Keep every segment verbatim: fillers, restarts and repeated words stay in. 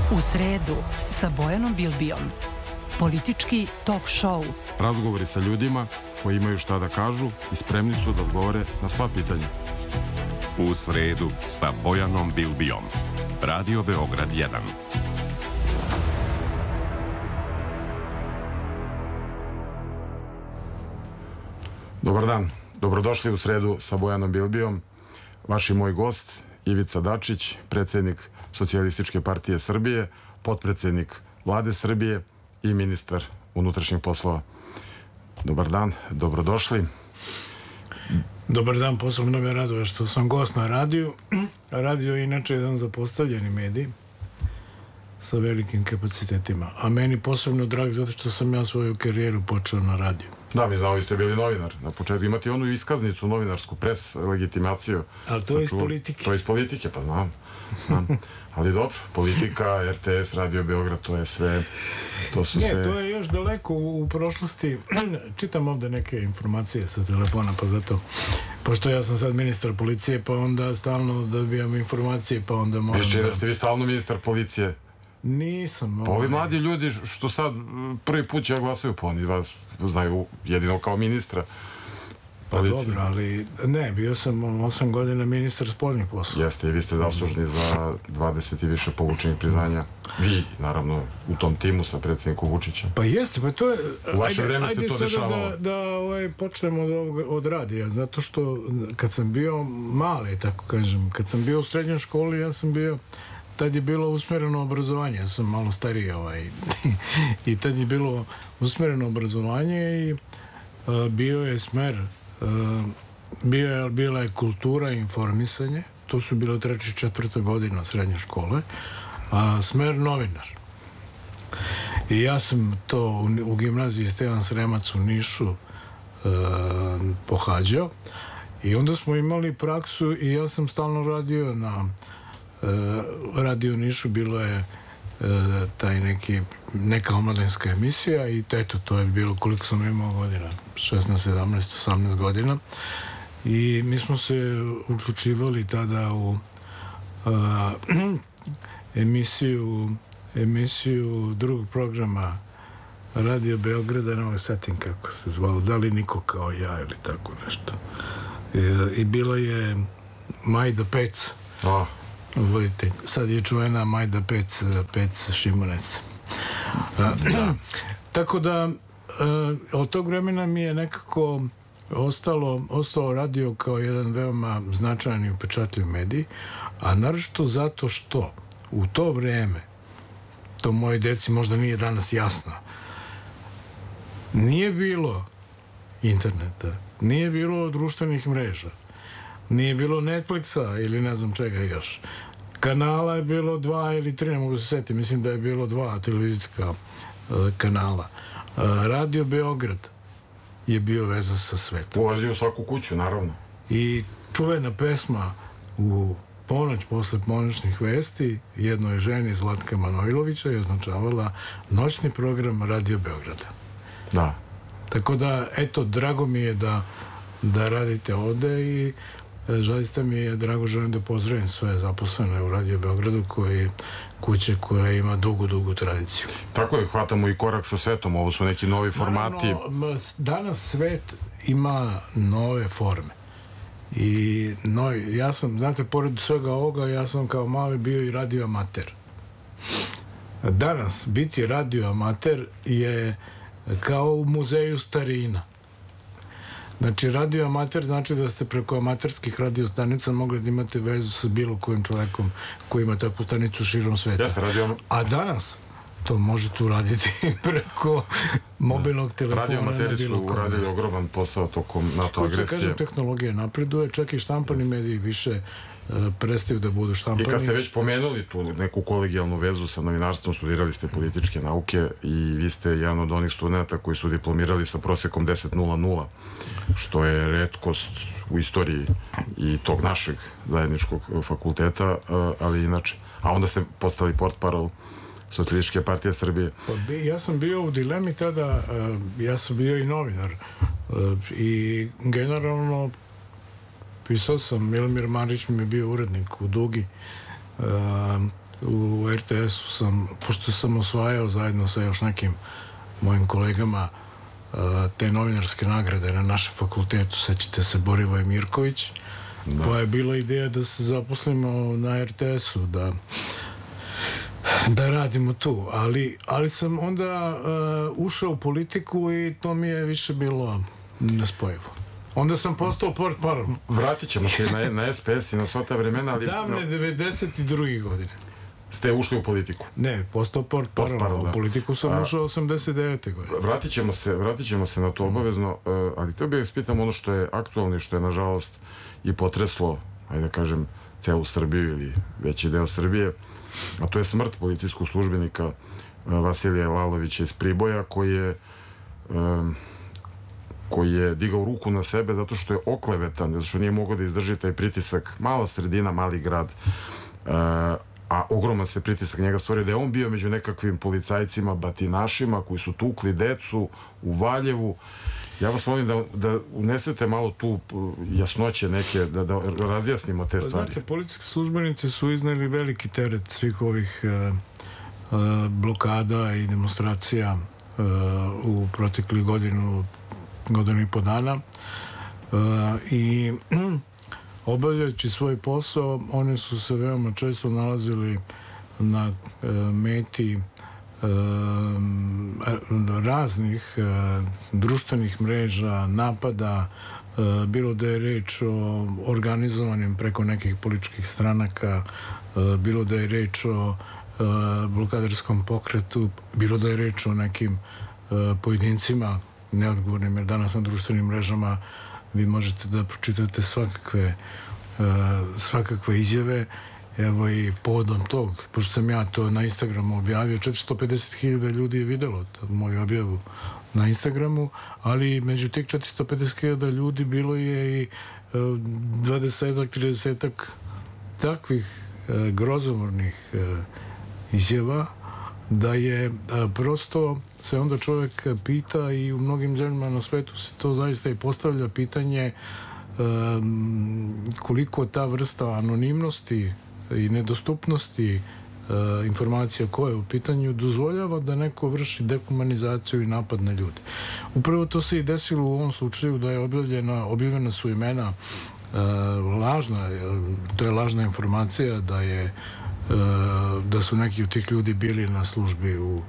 U sredu sa Bojanom Bilbijom. Politički talk show. Razgovori sa ljudima koji imaju šta da kažu i spremni su da odgovore na sva pitanja. U sredu sa Bojanom Bilbijom. Radio Beograd jedan. Dobar dan. Dobrodošli u sredu sa Bojanom Bilbijom. Vaš i moj gost Ivica Dačić, predsjednik Socijalističke partije Srbije, potpredsjednik Vlade Srbije i ministar unutrašnjih poslova. Dobar dan, dobrodošli. Dobar dan, posebno me raduje što sam gost na radiju. Radio je inače jedan zapostavljeni medij sa velikim kapacitetima. A meni posebno drag zato što sam ja svoju karijeru počeo na radiju. Da, mi znamo, vi ste bili novinar. Na početku imate onu iskaznicu, novinarsku pres, legitimaciju. Ali to je iz politike. To je iz politike, pa znam. znam. Ali dobro, politika, R T S, Radio Beograd, to je sve... To su ne, sve... to je još daleko u, u prošlosti. Čitam ovde neke informacije sa telefona, pa zato... Pošto ja sam sad ministar policije, pa onda stalno dobijam informacije, pa onda moram... Viš da ste vi stalno ministar policije? Nisam. Pa ovi mladi ljudi što sad prvi put će glasaju, pa oni vas znaju jedino kao ministra. Pa dobro, ali ne, bio sam osam godina ministar spoljnih poslova. Jeste, i vi ste zaslužni za dvadeset i više povučenih priznanja. Vi, naravno, u tom timu sa predsjednikom Vučićem. Pa jeste, pa to je... U vaše vreme se to dešavalo. Ajde sada da, da ovaj, počnemo od, od radija, zato što kad sam bio mali, tako kažem, kad sam bio u srednjoj školi, ja sam bio... Tad je bilo usmjereno obrazovanje, ja sam malo stariji ovaj, i tad je bilo usmjereno obrazovanje i uh, bio je smer, uh, bio je, bila je kultura i informisanje, to su bilo treća i četvrta godina srednje škole, a smer novinar. I ja sam to u, u gimnaziji Stevan Sremac u Nišu uh, pohađao i onda smo imali praksu i ja sam stalno radio na radio u Nišu, bilo je taj neki, neka omladinska emisija i eto, to je bilo koliko sam imao godina, šesnaest, sedamnaest, osamnaest godina i mi smo se uključivali tada u a, emisiju emisiju drugog programa Radio Beograda, ne mogu setim kako se zvalo, da li niko kao ja ili tako nešto i, i bila je Majda Pec. Oh. Voditelj. Sad je čuvena Majda Pec, Pec Šimunec. Da. Tako da od tog vremena mi je nekako ostalo, ostalo radio kao jedan veoma značajan i upečatljiv medij, a naročito zato što u to vreme, to moje deci možda nije danas jasno, nije bilo interneta, nije bilo društvenih mreža, nije bilo Netflixa ili ne znam čega još. Kanala je bilo dva ili tri, ne mogu se setiti, mislim da je bilo dva televizijska uh, kanala. Uh, Radio Beograd je bio veza sa svetom. Ulazio u svaku kuću, naravno. I čuvena pesma u ponoć posle ponoćnih vesti jednoj ženi Zlatka Manojlovića je označavala noćni program Radio Beograda. Da. Tako da, eto, drago mi je da, da radite ovde i zaista mi je drago, želim da pozdravim sve zaposlene u Radio Beogradu, koji kuće koja ima dugu, dugu tradiciju. Tako je, hvatamo i korak sa svetom, ovo su neki novi formati. Naravno, danas svet ima nove forme. I no, ja sam, znate, pored svega ovoga, ja sam kao mali bio i radio amater. Danas biti radio amater je kao u muzeju starina. Znači, radio amater znači da ste preko amaterskih radiostanica mogli da imate vezu sa bilo kojim čovjekom koji ima takvu stanicu širom sveta. Jeste, radio... A danas to možete uraditi preko mobilnog telefona. Radio amateri su uradili ogroman posao tokom NATO agresije. Hoće kažem, tehnologija napreduje, čak i štampani mediji više prestaju da budu štampani. I kad ste već pomenuli tu neku kolegijalnu vezu sa novinarstvom, studirali ste političke nauke i vi ste jedan od onih studenta koji su diplomirali sa prosekom deset nula nula, što je retkost u istoriji i tog našeg zajedničkog fakulteta, ali inače. A onda ste postali portparol Socijalističke partije Srbije. Pa, ja sam bio u dilemi tada, ja sam bio i novinar i generalno pisao sam, Milomir Marić mi je bio urednik u Dugi, u u er te esu sam, pošto sam osvajao zajedno sa još nekim mojim kolegama te novinarske nagrade na našem fakultetu, sećate se Borivoje Mirković, da. Pa je bila ideja da se zaposlimo na er te esu, da da radimo tu, ali, ali sam onda uh, ušao u politiku i to mi je više bilo nespojivo. Onda sam postao portparol. Vratit ćemo se na, na es pe es i na sva ta vremena, ali... Davne devedeset druge godine. Ste ušli u politiku? Ne, postao portparol. U politiku sam A, ušao osamdeset devete godine. Vratit ćemo se, vratit ćemo se na to obavezno, uh, ali te bih spitam ono što je aktualno i što je nažalost i potreslo, ajde da kažem, celu Srbiju ili veći deo Srbije, a to je smrt policijskog službenika uh, Vasilija Lalovića iz Priboja, koji je um, koji je digao ruku na sebe zato što je oklevetan, zato što nije mogao da izdrži taj pritisak. Mala sredina, mali grad, uh, a ogroman se pritisak njega stvorio, da je on bio među nekakvim policajcima, batinašima koji su tukli decu u Valjevu. Ja vas molim da, da unesete malo tu jasnoće neke, da, da razjasnimo te stvari. Znate, policijski službenici su izneli veliki teret svih ovih uh, uh, blokada i demonstracija uh, u proteklih godinu godinu i po dana uh, i obavljajući svoj posao, oni su se veoma često nalazili na uh, meti uh, raznih uh, društvenih mreža, napada, uh, bilo da je reč o organizovanim preko nekih političkih stranaka, uh, bilo da je reč o uh, blokadarskom pokretu, bilo da je reč o nekim uh, pojedincima neodgovornim, jer danas na društvenim mrežama vi možete da pročitate svakakve uh, svakakve izjave. Evo i povodom tog, pošto sam ja to na Instagramu objavio, četiristo pedeset hiljada ljudi je videlo moju objavu na Instagramu, ali među tih četiristo pedeset hiljada ljudi bilo je i uh, dvadeset trideset takvih uh, grozomornih uh, izjava, da je a, prosto se onda čovjek pita i u mnogim zemljama na svetu se to zaista i postavlja pitanje a, koliko ta vrsta anonimnosti i nedostupnosti a, informacija koje je u pitanju dozvoljava da neko vrši dehumanizaciju i napad na ljude. Upravo to se i desilo u ovom slučaju, da je objavljena, objavljena su imena a, lažna, to je lažna informacija da je da su neki od tih ljudi bili na službi u,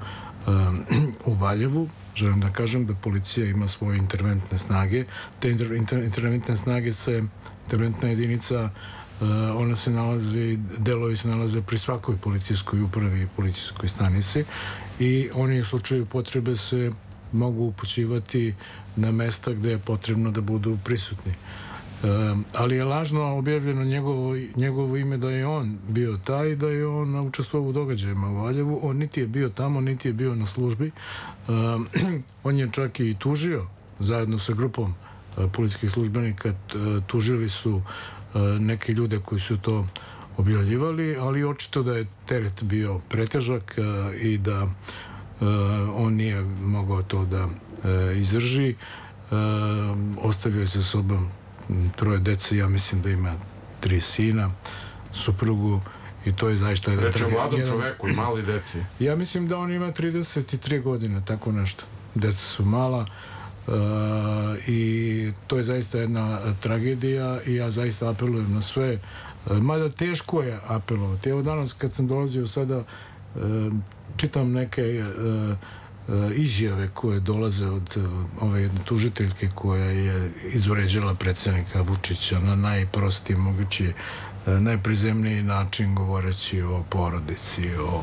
u Valjevu. Želim da kažem da policija ima svoje interventne snage. Te inter, inter, interventne snage se, interventna jedinica, ona se nalazi, delovi se nalaze pri svakoj policijskoj upravi i policijskoj stanici i oni u slučaju potrebe se mogu upućivati na mesta gde je potrebno da budu prisutni. Um, ali je lažno objavljeno njegovo, njegovo ime da je on bio taj, da je on učestvovao u događajima u Valjevu. On niti je bio tamo, niti je bio na službi. Um, on je čak i tužio, zajedno sa grupom uh, policijskih službenika, uh, tužili su uh, neke ljude koji su to objavljivali, ali očito da je teret bio pretežak uh, i da uh, on nije mogao to da uh, izdrži. Uh, ostavio je sa sobom troje dece, ja mislim da ima tri sina, suprugu, i to je zaista jedan... Reče o mladom čoveku i mali deci. Ja mislim da on ima trideset tri godine, tako nešto. Deca su mala uh, i to je zaista jedna tragedija i ja zaista apelujem na sve. Uh, mada teško je apelovati. Evo danas kad sam dolazio sada, uh, čitam neke uh, izjave koje dolaze od ove jedne tužiteljke koja je izvređala predsjednika Vučića na najprostiji mogući, najprizemniji način, govoreći o porodici, o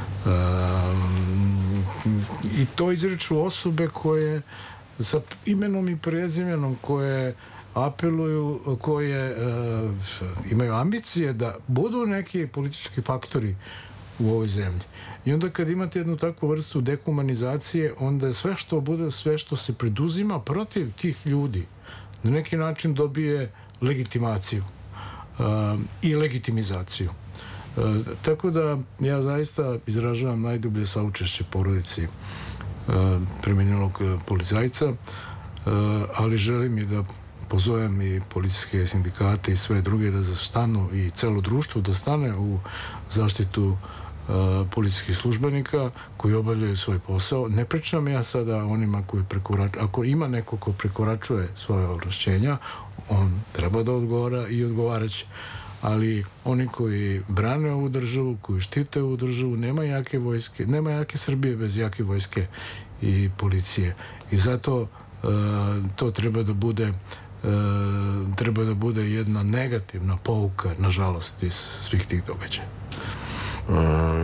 um, i to izreču osobe koje sa imenom i prezimenom, koje apeluju, koje uh, imaju ambicije da budu neki politički faktori u ovoj zemlji. I onda kad imate jednu takvu vrstu dehumanizacije, onda sve što bude, sve što se preduzima protiv tih ljudi, na neki način dobije legitimaciju uh, i legitimizaciju. Uh, tako da ja zaista izražavam najdublje saučešće porodici uh, preminulog policajca, uh, ali želim i da pozovem i policijske sindikate i sve druge da stanu i celo društvo da stane u zaštitu policijskih službenika koji obavljaju svoj posao. Ne pričam ja sada onima koji prekoračuju. Ako ima neko ko prekoračuje svoje ovlašćenja, on treba da odgovara i odgovaraće. Ali oni koji brane ovu državu, koji štite ovu državu, nema jake vojske, nema jake Srbije bez jake vojske i policije. I zato uh, to treba da bude uh, treba da bude jedna negativna pouka, nažalost, iz svih tih događaja. Uh,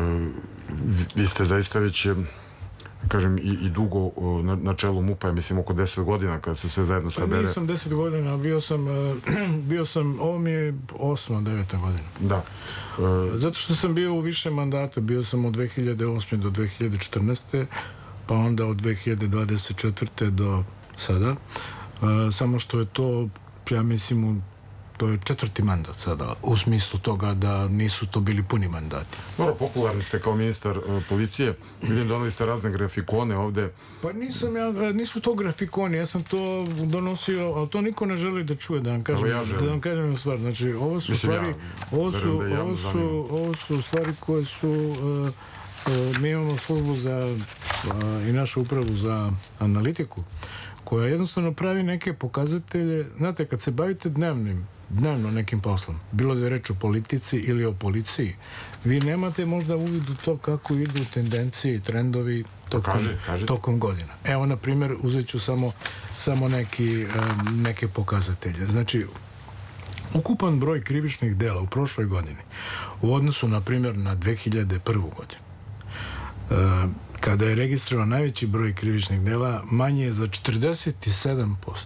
vi, vi ste zaista već, kažem, i, i dugo na, na čelu MUP-a, ja mislim oko deset godina kada se sve zajedno sabere. Pa nisam deset godina, bio sam, bio sam, ovo mi je osma, deveta godina. Da. Uh, Zato što sam bio u više mandata, bio sam od dve hiljade osme do dve hiljade četrnaeste. pa onda od dve hiljade dvadeset četvrte do sada. Uh, samo što je to, ja mislim, to je četvrti mandat sada, u smislu toga da nisu to bili puni mandati. Dobro, popularni ste kao ministar uh, policije. Vidim, donali ste razne grafikone ovde. Pa nisam ja, nisu to grafikoni, ja sam to donosio, ali to niko ne želi da čuje, da vam kažem, ja da vam kažem stvar. Znači, ovo su Mislim, stvari, ja, ovo su, da ovo su, ovo su stvari koje su, uh, uh, mi imamo službu za, uh, i našu upravu za analitiku, koja jednostavno pravi neke pokazatelje. Znate, kad se bavite dnevnim, dnevno nekim poslom, bilo da je reč o politici ili o policiji, vi nemate možda uvid u to kako idu tendencije i trendovi tokom, Kaži, kaži. tokom godina. Evo, na primjer, uzet ću samo, samo neki, um, neke pokazatelje. Znači, ukupan broj krivičnih dela u prošloj godini u odnosu, na primjer, na dve hiljade prvu godinu, uh, kada je registrovan najveći broj krivičnih dela, manje je za četrdeset sedam posto.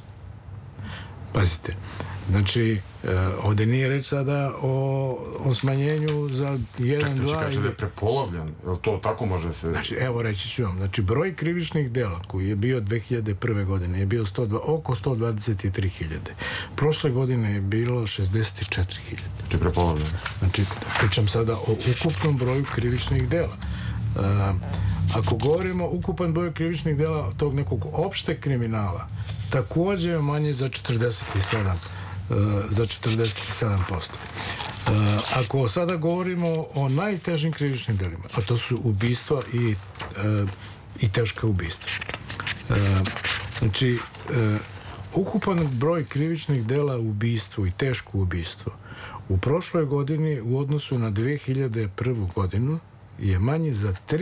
Pazite, znači, ovdje nije reč sada o, o smanjenju za jedan, dva... Čekaj, da je prepolovljan, je to tako može se... Znači, evo reći ću vam, znači, broj krivičnih dela koji je bio dve hiljade prve godine je bio sto dva, oko sto dvadeset tri hiljade. Prošle godine je bilo šezdeset četiri hiljade. Znači, prepolovljan. Znači, pričam sada o ukupnom broju krivičnih dela. Uh, ako govorimo ukupan broj krivičnih dela tog nekog opšte kriminala, također je manje za četrdeset sedam, uh, za četrdeset sedam posto. Uh, ako sada govorimo o najtežim krivičnim delima, a to su ubistva i, uh, i teška ubistva. Uh, znači, uh, ukupan broj krivičnih dela u ubistvu i teško ubistvo u prošloj godini u odnosu na dve hiljade prvu godinu je manji za tri